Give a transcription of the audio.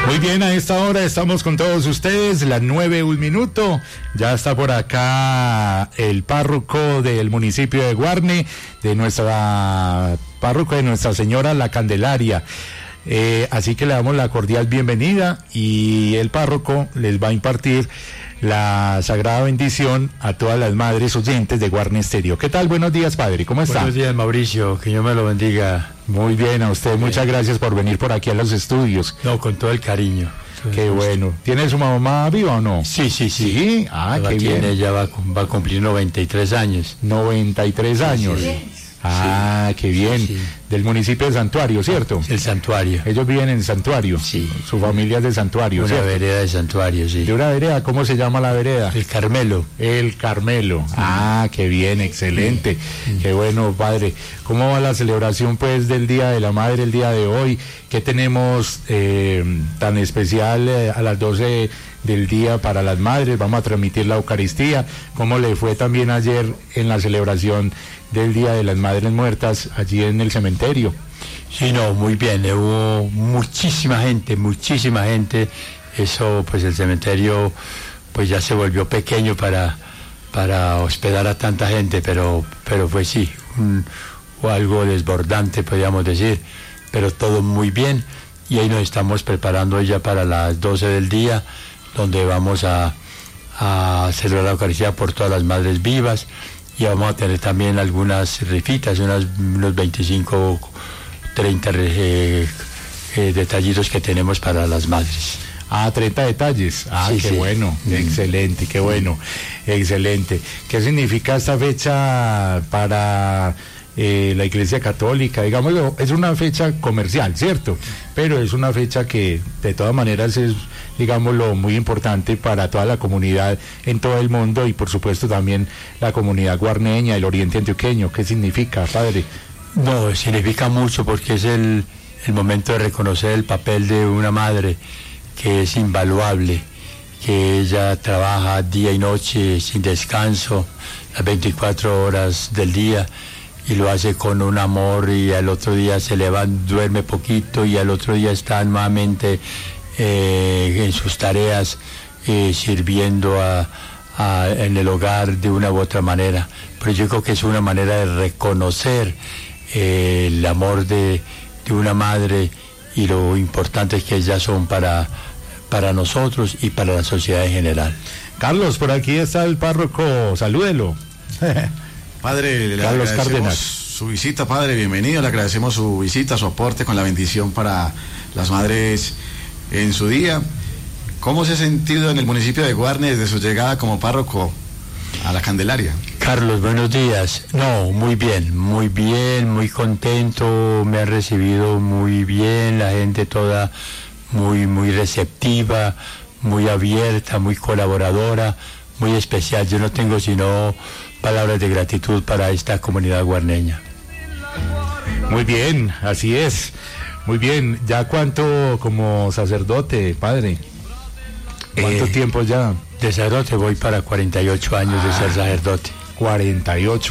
Muy bien, a esta hora estamos con todos ustedes, las 9:01. Ya está por acá el párroco del municipio de Guarne, de nuestra párroco de Nuestra Señora La Candelaria. Así que le damos la cordial bienvenida y el párroco les va a impartir la sagrada bendición a todas las madres oyentes de Guarne Estéreo. ¿Qué tal? Buenos días, padre. ¿Cómo está? Buenos días, Mauricio. Que Dios me lo bendiga. Muy bien, a usted. Muchas gracias por venir por aquí a los estudios. No, con todo el cariño. Qué bueno. ¿Tiene su mamá viva o no? Sí. ¿Sí? Ah, qué bien. Ella va a cumplir 93 años. 93 años. Sí. Ah, qué bien. Sí. Del municipio de Santuario, ¿cierto? El Santuario. Ellos viven en Santuario. Sí. Su familia es de Santuario, Una ¿cierto? vereda de Santuario, sí. ¿De una vereda? ¿Cómo se llama la vereda? El Carmelo. El Carmelo. Ah, qué bien, excelente. Qué bueno, padre. ¿Cómo va la celebración, pues, del Día de la Madre el día de hoy? ¿Qué tenemos tan especial a las 12 del día para las madres? Vamos a transmitir la Eucaristía. ¿Cómo le fue también ayer en la celebración del Día de las Madres Muertas allí en el cementerio? Sí, no, muy bien. Hubo muchísima gente. Eso, pues el cementerio pues ya se volvió pequeño para hospedar a tanta gente, pero pues sí, algo desbordante, podríamos decir, pero todo muy bien. Y ahí nos estamos preparando ya para las 12 del día, donde vamos a celebrar la Eucaristía por todas las madres vivas, y vamos a tener también algunas rifitas, unos 25, 30 detallitos que tenemos para las madres. Ah, 30 detalles. Ah, Sí, qué sí. bueno, excelente, qué bueno, excelente. ¿Qué significa esta fecha para la Iglesia Católica? Digámoslo, es una fecha comercial, ¿cierto? Pero es una fecha que de todas maneras es, digámoslo, muy importante para toda la comunidad en todo el mundo y por supuesto también la comunidad guarneña, el oriente antioqueño. ¿Qué significa, padre? No, significa mucho porque es el momento de reconocer el papel de una madre que es invaluable, que ella trabaja día y noche sin descanso, las 24 horas del día, y lo hace con un amor, y al otro día se levanta, duerme poquito, y al otro día está nuevamente en sus tareas, sirviendo en el hogar de una u otra manera. Pero yo creo que es una manera de reconocer el amor de una madre y lo importantes que ellas son para nosotros y para la sociedad en general. Carlos, por aquí está el párroco, salúdelo. Padre, le Carlos agradecemos Cárdenas. su visita, padre, bienvenido, le agradecemos su visita, su aporte con la bendición para las madres en su día. ¿Cómo se ha sentido en el municipio de Guarne desde su llegada como párroco a la Candelaria? Carlos, buenos días. No, muy bien, muy contento, me han recibido muy bien, la gente toda muy receptiva, muy abierta, muy colaboradora, muy especial. Yo no tengo sino palabras de gratitud para esta comunidad guarneña. Muy bien, así es. Muy bien. ¿Ya cuánto como sacerdote, padre? ¿Cuánto tiempo ya? De sacerdote voy para 48 años de ser sacerdote. 48